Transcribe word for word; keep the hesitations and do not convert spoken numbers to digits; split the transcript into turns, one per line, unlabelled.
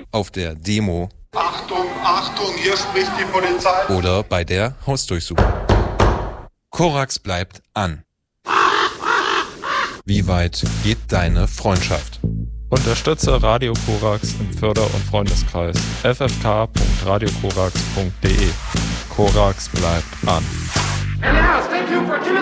auf der Demo.
Achtung, Achtung, hier spricht die Polizei.
Oder bei der Hausdurchsuchung. Korax bleibt an. Wie weit geht deine Freundschaft?
Unterstütze Radio Korax im Förder- und Freundeskreis. f f k punkt radio korax punkt d e. Korax bleibt an.